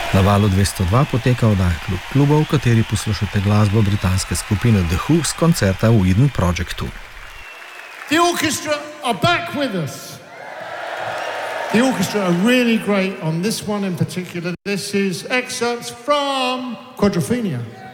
Na Valu 202 poteka oddaja Klub klubov, v kateri poslušate glasbo britanske skupine The Who s koncerta v Eden Projectu. The orchestra are back with us. The orchestra are really great on this one in particular. This is excerpts from Quadrophenia.